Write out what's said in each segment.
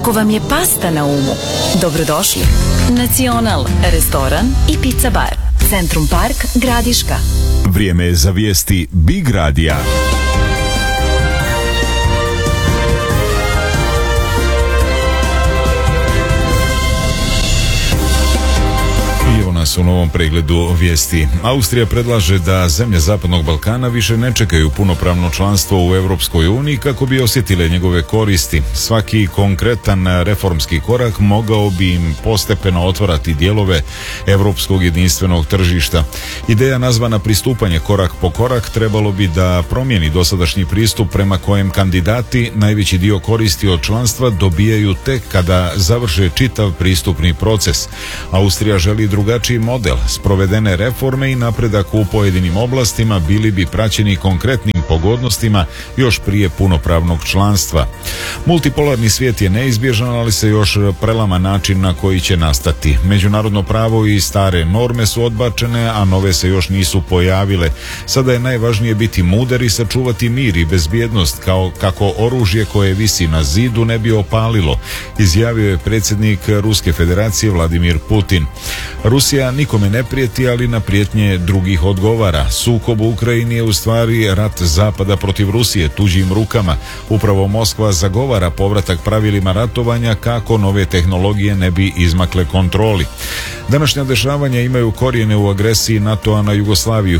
Ako vam je pasta na umu, dobrodošli. Nacional, restoran i pizza bar. Centrum Park, Gradiška. Vrijeme je za vijesti Big Radija. U novom pregledu vijesti. Austrija predlaže da zemlje Zapadnog Balkana više ne čekaju punopravno članstvo u Europskoj uniji kako bi osjetile njegove koristi. Svaki konkretan reformski korak mogao bi im postepeno otvarati dijelove europskog jedinstvenog tržišta. Ideja nazvana pristupanje korak po korak trebalo bi da promijeni dosadašnji pristup prema kojem kandidati najveći dio koristi od članstva dobijaju tek kada završe čitav pristupni proces. Austrija želi drugačiji model. Sprovedene reforme i napredak u pojedinim oblastima bili bi praćeni konkretnim pogodnostima još prije punopravnog članstva. Multipolarni svijet je neizbježan, ali se još prelama način na koji će nastati. Međunarodno pravo i stare norme su odbačene, a nove se još nisu pojavile. Sada je najvažnije biti mudar i sačuvati mir i bezbjednost kako oružje koje visi na zidu ne bi opalilo, izjavio je predsjednik Ruske federacije Vladimir Putin. Rusija nikome ne prijeti, ali na prijetnje drugih odgovara. Sukob u Ukrajini je u stvari rat Zapada protiv Rusije tuđim rukama. Upravo Moskva zagovara povratak pravilima ratovanja kako nove tehnologije ne bi izmakle kontroli. Današnja dešavanja imaju korijene u agresiji NATO-a na Jugoslaviju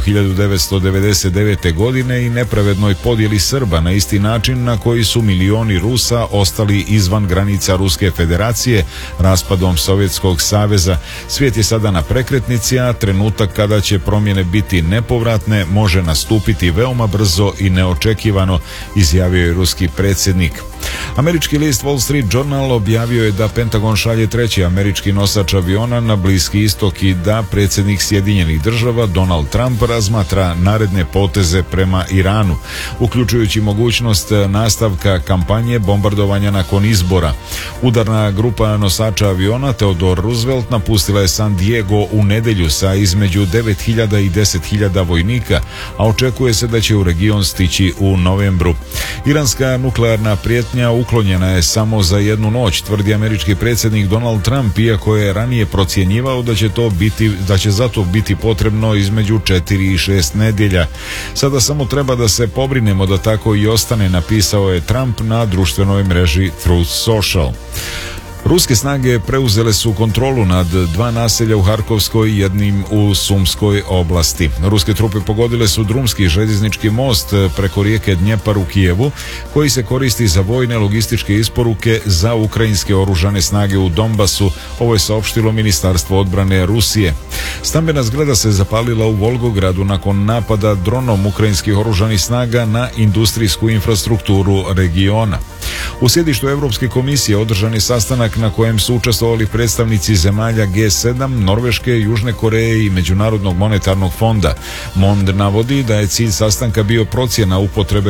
1999. godine i nepravednoj podjeli Srba na isti način na koji su milioni Rusa ostali izvan granica Ruske federacije raspadom Sovjetskog saveza. Svijet je sada na prekretnici, a trenutak kada će promjene biti nepovratne može nastupiti veoma brzo i neočekivano, izjavio je ruski predsjednik. Američki list Wall Street Journal objavio je da Pentagon šalje treći američki nosač aviona na Bliski istok i da predsjednik Sjedinjenih država Donald Trump razmatra naredne poteze prema Iranu, uključujući mogućnost nastavka kampanje bombardovanja nakon izbora. Udarna grupa nosača aviona Theodore Roosevelt napustila je San Diego u nedjelju sa između 9.000 i 10.000 vojnika, a očekuje se da će u region stići u novembru. Iranska nuklearna prijetnja uklonjena je samo za jednu noć, tvrdi američki predsjednik Donald Trump, iako je ranije procjenjivao da će za to biti potrebno između 4 i 6 nedjelja. Sada samo treba da se pobrinemo da tako i ostane, napisao je Trump na društvenoj mreži Truth Social. Ruske snage preuzele su kontrolu nad 2 naselja u Harkovskoj i jednim u Sumskoj oblasti. Ruske trupe pogodile su drumski željeznički most preko rijeke Dnjepar u Kijevu, koji se koristi za vojne logističke isporuke za ukrajinske oružane snage u Donbasu, ovo je saopštilo Ministarstvo odbrane Rusije. Stambena zgrada se zapalila u Volgogradu nakon napada dronom ukrajinskih oružanih snaga na industrijsku infrastrukturu regiona. U sjedištu Europske komisije održan je sastanak na kojem su učestvovali predstavnici zemalja G7, Norveške, Južne Koreje i Međunarodnog monetarnog fonda. MOND navodi da je cilj sastanka bio procjena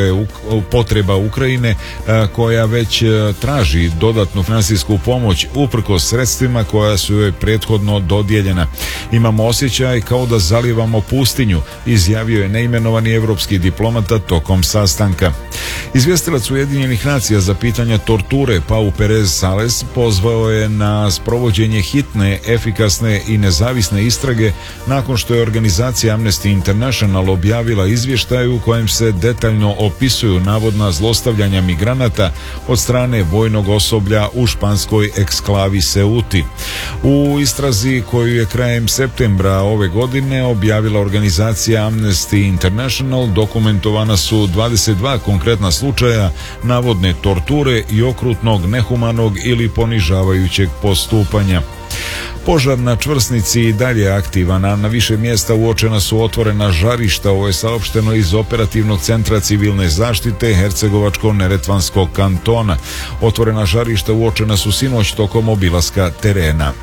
potreba Ukrajine koja već traži dodatnu financijsku pomoć uprkos sredstvima koja su joj prethodno dodijeljena. Imamo osjećaj kao da zalivamo pustinju, izjavio je neimenovani europski diplomata tokom sastanka. Izvjestilac Ujedinjenih nacija za pitanja torture Pau Perez Sales pozvao je na sprovođenje hitne, efikasne i nezavisne istrage nakon što je organizacija Amnesty International objavila izvještaj u kojem se detaljno opisuju navodna zlostavljanja migranata od strane vojnog osoblja u španskoj eksklavi Ceuti. U istrazi koju je krajem septembra ove godine objavila organizacija Amnesty International dokumentovana su 22 konkretna slučaja navodne torture i okrutnog, nehumanog ili ponižavajućeg postupanja. Požar na čvrsnici i dalje je aktivan, a na više mjesta uočena su otvorena žarišta, ovo je saopšteno iz Operativnog centra civilne zaštite Hercegovačko-neretvanskog kantona. Otvorena žarišta uočena su sinoć tokom obilaska terena.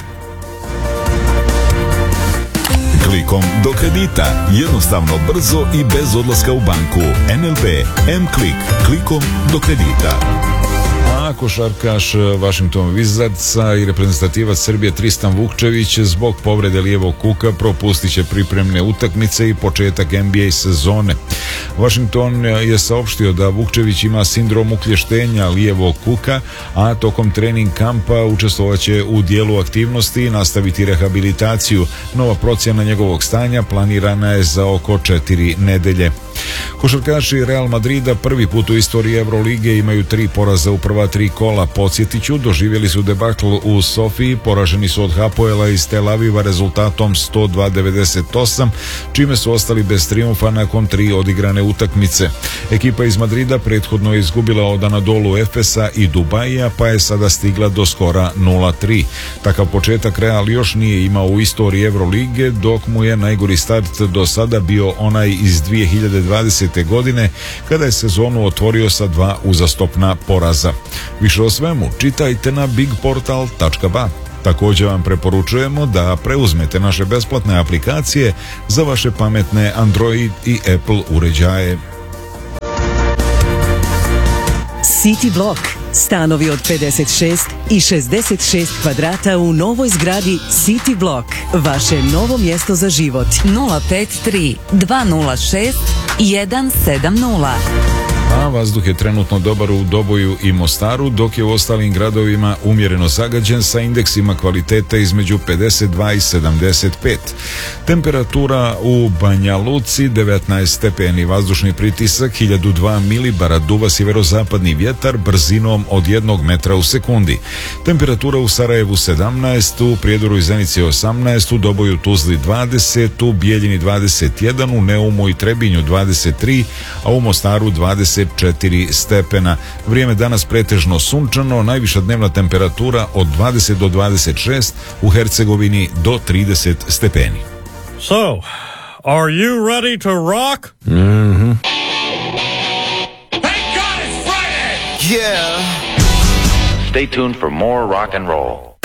Klikom do kredita. Jednostavno, brzo i bez odlaska u banku. NLB M-Klik. Klikom do kredita. košarkaš Washington Wizardsa i reprezentativac Srbije Tristan Vukčević zbog povrede lijevog kuka propustit će pripremne utakmice i početak NBA sezone. Washington je saopštio da Vukčević ima sindrom ukleštenja lijevog kuka, a tokom trening kampa učestvovaće u dijelu aktivnosti i nastaviti rehabilitaciju. Nova procjena njegovog stanja planirana je za oko 4 nedelje. Košarkaši Real Madrida prvi put u istoriji Evrolige imaju 3 poraza u prva 3 kola. Podsjetiću, doživjeli su debakl u Sofiji, poraženi su od Hapoela iz Tel Aviva rezultatom 102-98, čime su ostali bez trijumfa nakon 3 odigrane utakmice. Ekipa iz Madrida prethodno je izgubila od Anadolu Efesa i Dubaija, pa je sada stigla do skora 0-3. Takav početak Real još nije imao u istoriji Evrolige, dok mu je najgori start do sada bio onaj iz 2020. godine, kada je sezonu otvorio sa 2 uzastopna poraza. Više o svemu čitajte na bigportal.ba. Također vam preporučujemo da preuzmete naše besplatne aplikacije za vaše pametne Android i Apple uređaje. City Block. Stanovi od 56 i 66 kvadrata u novoj zgradi City Block. Vaše novo mjesto za život. 053 206 170. A vazduh je trenutno dobar u Doboju i Mostaru, dok je u ostalim gradovima umjereno zagađen sa indeksima kvalitete između 52 i 75. Temperatura u Banja Luci 19 stepeni, vazdušni pritisak 1002 milibara, duva sjeverozapadni vjetar brzinom od 1 metra u sekundi. Temperatura u Sarajevu 17, u Prijedoru i Zenici 18, u Doboju, Tuzli 20, u Bijeljini 21, u Neumu i Trebinju 23, a u Mostaru 24 stepena. Vrijeme danas pretežno sunčano, najviša dnevna temperatura od 20 do 26, u Hercegovini do 30 stepeni. So, are you ready to rock? Mm-hmm. Thank God it's Friday! Yeah. Stay tuned for more rock and roll.